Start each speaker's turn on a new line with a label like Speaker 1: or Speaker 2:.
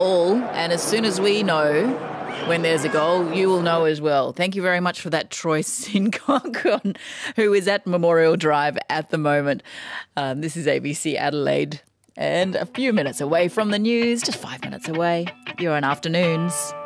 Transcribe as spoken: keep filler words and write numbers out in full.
Speaker 1: all, and as soon as we know when there's a goal, you will know as well. Thank you very much for that, Troy Sincock, who is at Memorial Drive at the moment. Um, this is A B C Adelaide, and a few minutes away from the news, just five minutes away. You're on Afternoons.